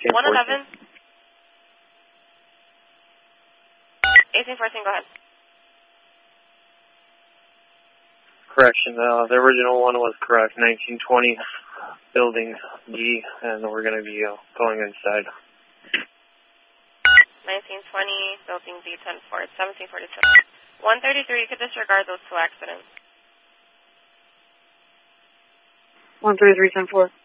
111. 1814, go ahead. Correction, the original one was correct, 1920 building G, and we're going to be going inside. 1920, building B, 10-4, 1742. 133, you could disregard those two accidents. 133, 10-4.